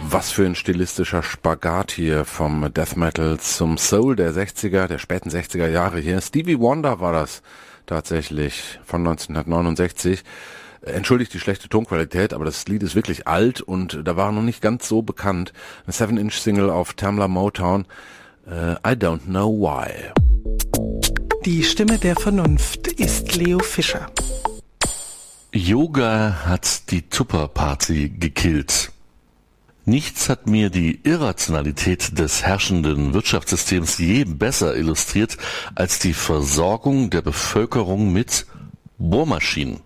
Was für ein stilistischer Spagat hier vom Death Metal zum Soul der 60er, der späten 60er Jahre hier. Stevie Wonder war das tatsächlich von 1969. Entschuldigt die schlechte Tonqualität, aber das Lied ist wirklich alt und da war noch nicht ganz so bekannt. Eine 7-Inch-Single auf Tamla Motown. I don't know why. Die Stimme der Vernunft ist Leo Fischer. Yoga hat die Tupper-Party gekillt. Nichts hat mir die Irrationalität des herrschenden Wirtschaftssystems je besser illustriert als die Versorgung der Bevölkerung mit Bohrmaschinen.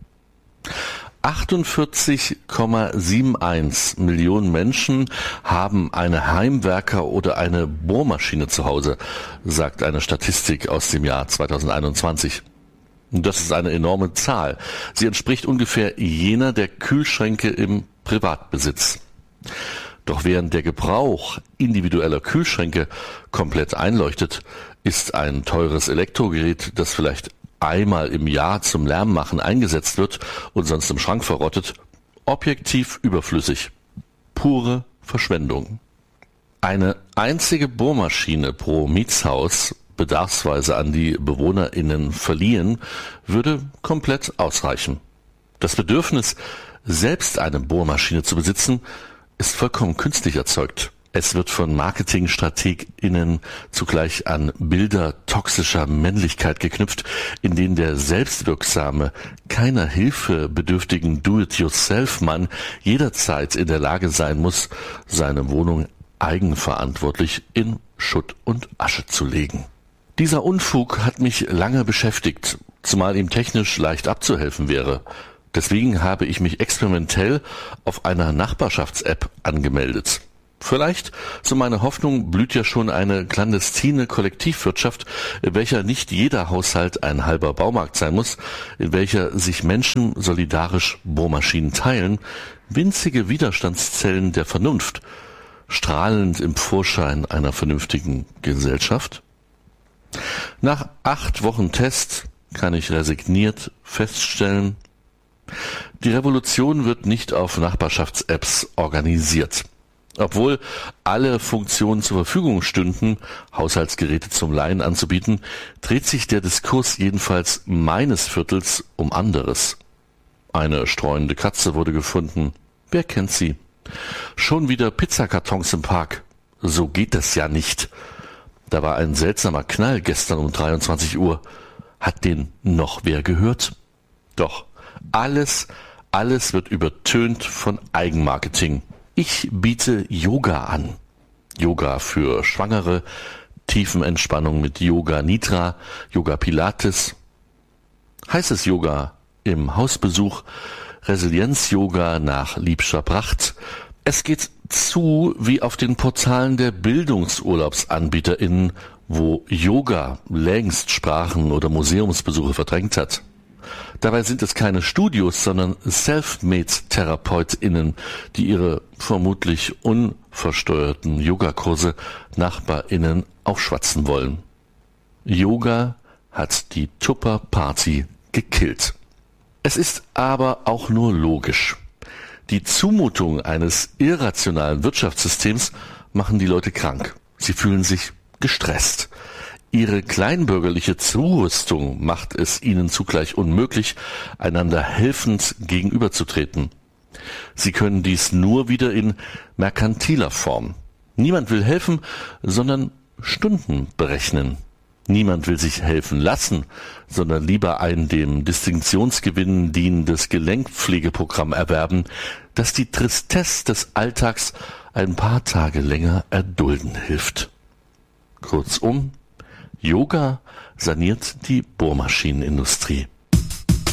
48,71 Millionen Menschen haben eine Heimwerker- oder eine Bohrmaschine zu Hause, sagt eine Statistik aus dem Jahr 2021. Das ist eine enorme Zahl. Sie entspricht ungefähr jener der Kühlschränke im Privatbesitz. Doch während der Gebrauch individueller Kühlschränke komplett einleuchtet, ist ein teures Elektrogerät, das vielleicht einmal im Jahr zum Lärmmachen eingesetzt wird und sonst im Schrank verrottet, objektiv überflüssig. Pure Verschwendung. Eine einzige Bohrmaschine pro Mietshaus bedarfsweise an die BewohnerInnen verliehen, würde komplett ausreichen. Das Bedürfnis, selbst eine Bohrmaschine zu besitzen, ist vollkommen künstlich erzeugt. Es wird von MarketingstrategInnen zugleich an Bilder toxischer Männlichkeit geknüpft, in denen der selbstwirksame, keiner Hilfe bedürftigen Do-it-yourself-Mann jederzeit in der Lage sein muss, seine Wohnung eigenverantwortlich in Schutt und Asche zu legen. Dieser Unfug hat mich lange beschäftigt, zumal ihm technisch leicht abzuhelfen wäre. Deswegen habe ich mich experimentell auf einer Nachbarschafts-App angemeldet. Vielleicht, so meine Hoffnung, blüht ja schon eine clandestine Kollektivwirtschaft, in welcher nicht jeder Haushalt ein halber Baumarkt sein muss, in welcher sich Menschen solidarisch Bohrmaschinen teilen, winzige Widerstandszellen der Vernunft, strahlend im Vorschein einer vernünftigen Gesellschaft. Nach 8 Wochen Test kann ich resigniert feststellen, die Revolution wird nicht auf Nachbarschafts-Apps organisiert. Obwohl alle Funktionen zur Verfügung stünden, Haushaltsgeräte zum Leihen anzubieten, dreht sich der Diskurs jedenfalls meines Viertels um anderes. Eine streunende Katze wurde gefunden. Wer kennt sie? Schon wieder Pizzakartons im Park. So geht das ja nicht. Da war ein seltsamer Knall gestern um 23 Uhr. Hat den noch wer gehört? Doch. Alles wird übertönt von Eigenmarketing. Ich biete Yoga an. Yoga für Schwangere, Tiefenentspannung mit Yoga Nidra, Yoga Pilates, heißes Yoga im Hausbesuch, Resilienz-Yoga nach Liebscher Pracht. Es geht zu wie auf den Portalen der BildungsurlaubsanbieterInnen, wo Yoga längst Sprachen- oder Museumsbesuche verdrängt hat. Dabei sind es keine Studios, sondern Selfmade-TherapeutInnen, die ihre vermutlich unversteuerten Yogakurse NachbarInnen aufschwatzen wollen. Yoga hat die Tupper-Party gekillt. Es ist aber auch nur logisch. Die Zumutung eines irrationalen Wirtschaftssystems machen die Leute krank. Sie fühlen sich gestresst. Ihre kleinbürgerliche Zurüstung macht es ihnen zugleich unmöglich, einander helfend gegenüberzutreten. Sie können dies nur wieder in merkantiler Form. Niemand will helfen, sondern Stunden berechnen. Niemand will sich helfen lassen, sondern lieber ein dem Distinktionsgewinn dienendes Gelenkpflegeprogramm erwerben, das die Tristesse des Alltags ein paar Tage länger erdulden hilft. Kurzum, Yoga saniert die Bohrmaschinenindustrie.